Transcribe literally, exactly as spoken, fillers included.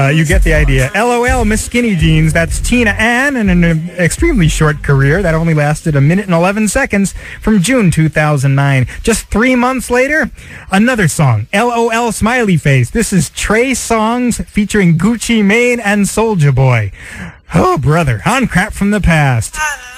Uh, you get the idea. LOL, Miss Skinny Jeans. That's Tina Ann in an extremely short career that only lasted a minute and eleven seconds from June two thousand nine. Just three months later, another song. LOL, Smiley Face. This is Trey Songz featuring Gucci Mane and Soulja Boy. Oh, brother. On Crap from the Past.